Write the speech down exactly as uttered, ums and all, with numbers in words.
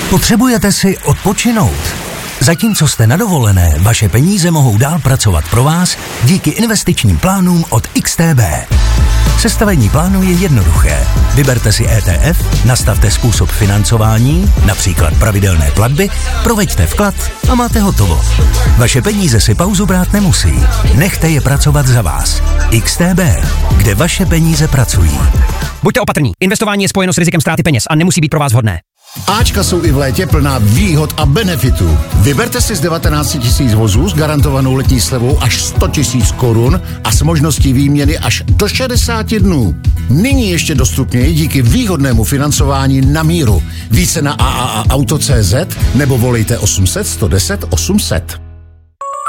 Potřebujete si odpočinout? Zatímco jste na dovolené, vaše peníze mohou dál pracovat pro vás díky investičním plánům od X T B. Sestavení plánu je jednoduché. Vyberte si E T F, nastavte způsob financování, například pravidelné platby, proveďte vklad a máte hotovo. Vaše peníze si pauzu brát nemusí. Nechte je pracovat za vás. X T B, kde vaše peníze pracují. Buďte opatrní. Investování je spojeno s rizikem ztráty peněz a nemusí být pro vás vhodné. Ačka jsou i v létě plná výhod a benefitů. Vyberte si z devatenáct tisíc vozů s garantovanou letní slevou až sto tisíc korun a s možností výměny až do šedesáti dnů. Nyní ještě dostupněji díky výhodnému financování na míru. Více na a a a auto tečka cé zet nebo volejte osm set sto deset osm set.